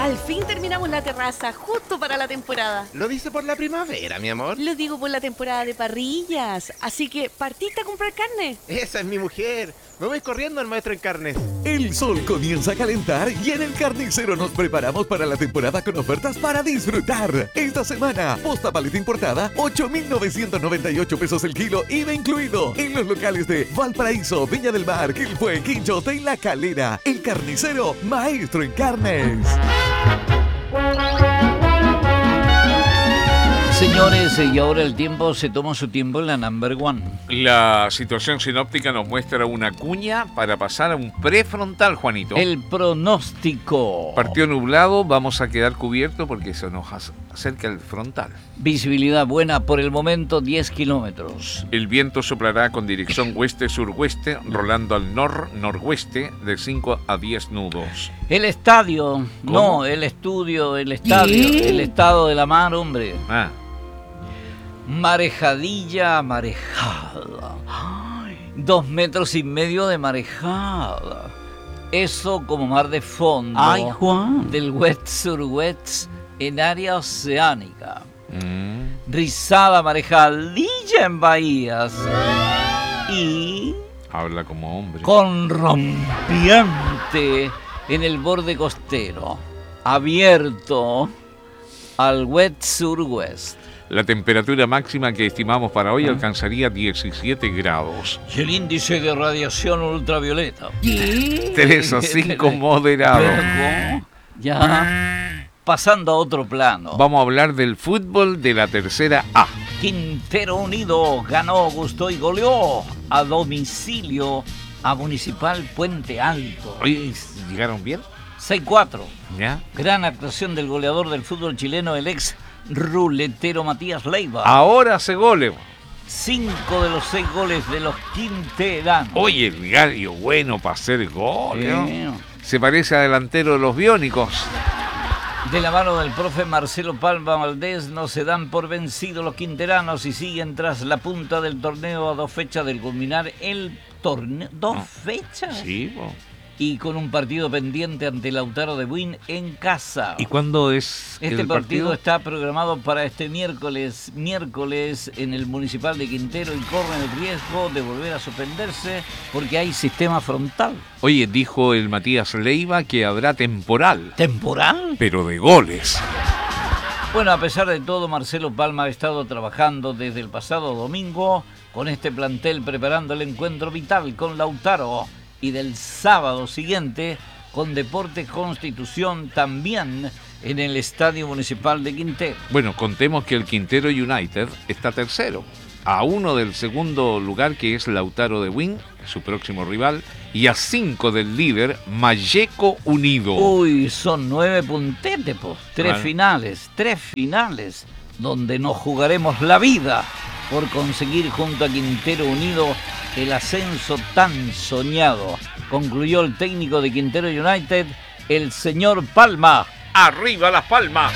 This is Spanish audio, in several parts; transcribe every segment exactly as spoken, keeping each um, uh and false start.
Al fin terminamos la terraza, justo para la temporada. ¿Lo dice por la primavera, mi amor? Lo digo por la temporada de parrillas. Así que, ¿partiste a comprar carne? Esa es mi mujer. Me voy corriendo al maestro en carnes. El sol comienza a calentar y en el Carnicero nos preparamos para la temporada con ofertas para disfrutar. Esta semana, posta paleta importada, ocho mil novecientos noventa y ocho pesos el kilo, I V A incluido. En los locales de Valparaíso, Viña del Mar, Quilpué, Quinchote y La Calera. El Carnicero, maestro en carnes. Señores, y ahora el tiempo se toma su tiempo en la number one. La situación sinóptica nos muestra una cuña para pasar a un prefrontal, Juanito. El pronóstico. Partido nublado, vamos a quedar cubiertos porque se nos acerca el frontal. Visibilidad buena por el momento, diez kilómetros. El viento soplará con dirección oeste-suroeste, rolando al nor-noroeste de cinco a diez nudos. El estadio, ¿Cómo? no, el estudio, el estadio, el estado de la mar, hombre. Ah. Marejadilla, marejada. Ay, dos metros y medio de marejada. Eso como mar de fondo. Ay, Juan. Del west surwest en área oceánica. Mm. Rizada, marejadilla en bahías. Y Habla como hombre. con rompiente en el borde costero. Abierto al west surwest. La temperatura máxima que estimamos para hoy alcanzaría diecisiete grados. Y el índice de radiación ultravioleta. tres a cinco moderado. Luego, ya pasando a otro plano. Vamos a hablar del fútbol de la tercera A. Quintero Unido ganó, gustó y goleó a domicilio a Municipal Puente Alto. Oye, ¿llegaron bien? seis cuatro. ¿Ya? Gran actuación del goleador del fútbol chileno, el ex ruletero Matías Leiva. Ahora hace goles. Cinco de los seis goles de los quinteranos. Oye, el gallo bueno para hacer goles, ¿no? Eh, Se parece a delantero de los biónicos. De la mano del profe Marcelo Palma Valdés no se dan por vencidos los quinteranos y siguen tras la punta del torneo a dos fechas del culminar el torneo. ¿Dos No. fechas? Sí, po. Y con un partido pendiente ante Lautaro de Buin en casa. ¿Y cuándo es Este el partido partido? está programado para este miércoles, miércoles en el Municipal de Quintero y corren el riesgo de volver a suspenderse porque hay sistema frontal. Oye, dijo el Matías Leiva que habrá temporal, ¿Temporal? pero de goles. Bueno, a pesar de todo, Marcelo Palma ha estado trabajando desde el pasado domingo con este plantel preparando el encuentro vital con Lautaro y del sábado siguiente con Deportes Constitución también en el Estadio Municipal de Quintero. Bueno, contemos que el Quintero United está tercero, a uno del segundo lugar que es Lautaro de Buin, su próximo rival, y a cinco del líder Malleco Unido. Uy, son nueve puntetes, pues. Tres Claro. finales, tres finales, donde nos jugaremos la vida por conseguir junto a Quintero Unido el ascenso tan soñado. Concluyó el técnico de Quintero United, el señor Palma. ¡Arriba Las Palmas!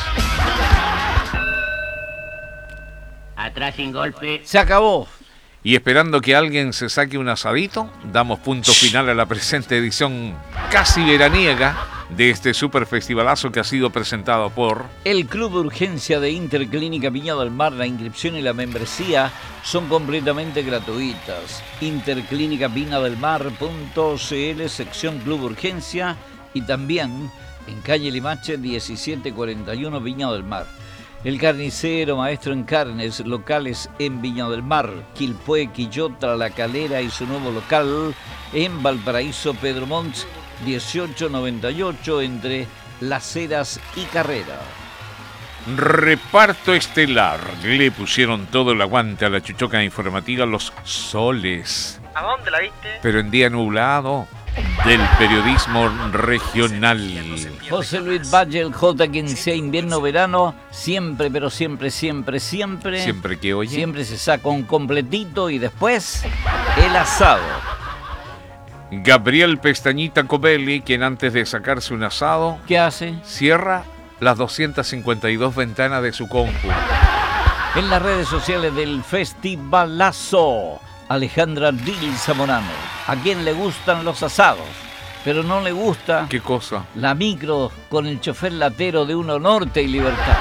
Atrás sin golpe. Se acabó. Y esperando que alguien se saque un asadito, damos punto final a la presente edición casi veraniega de este super festivalazo que ha sido presentado por... El Club de Urgencia de Interclínica Viña del Mar, la inscripción y la membresía son completamente gratuitas. interclínica viña del mar punto c l, sección Club Urgencia, y también en calle Limache diecisiete cuarenta y uno, Viña del Mar. El Carnicero, maestro en carnes, locales en Viña del Mar, Quilpué, Quillota, La Calera y su nuevo local en Valparaíso, Pedro Montt, dieciocho noventa y ocho, entre Las Heras y Carrera. Reparto estelar. Le pusieron todo el aguante a la chuchoca informativa Los Soles. ¿A dónde la viste? Pero en día nublado del periodismo regional. José Luis Valle, el J quince, invierno-verano, siempre, pero siempre, siempre, siempre. Siempre que oye. Siempre se saca un completito y después el asado. Gabriel Pestañita Covelli, quien antes de sacarse un asado, ¿Qué hace? cierra las doscientas cincuenta y dos ventanas de su compu. En las redes sociales del Festivalazo, Alejandra Dil Zamorano, a quien le gustan los asados. pero no le gusta ¿Qué cosa? la micro con el chofer latero de Uno Norte y Libertad.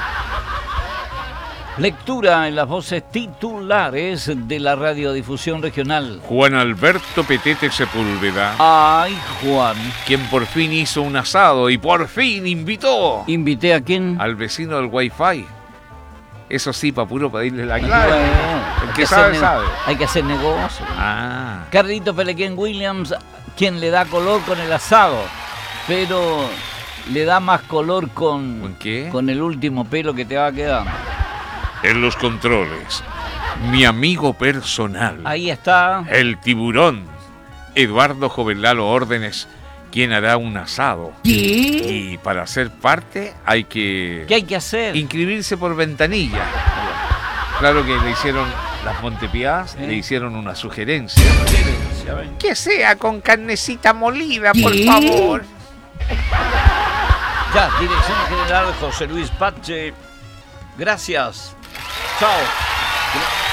Lectura en las voces titulares de la radiodifusión regional. Juan Alberto Petete Sepúlveda, Ay, Juan. quien por fin hizo un asado y por fin invitó ¿Invité a quién? al vecino del Wi-Fi. Eso sí, pa' puro pedirle la clave. Bueno, El hay que hacer sabe, ne- sabe. Hay que hacer negocio. Ah, Carlito Pelequén Williams, quien le da color con el asado, pero le da más color con, ¿con qué? con el último pelo que te va quedando. En los controles, mi amigo personal, Ahí está. el tiburón, Eduardo Jovelalo Órdenes, quien hará un asado. ¿Qué? Y para ser parte hay que ¿Qué hay que hacer? inscribirse por ventanilla. Claro que le hicieron las Montepiás, ¿Eh? le hicieron una sugerencia. Que sea con carnecita molida, por ¿Qué? favor. Ya, Dirección General José Luis Pache. Gracias. Chao.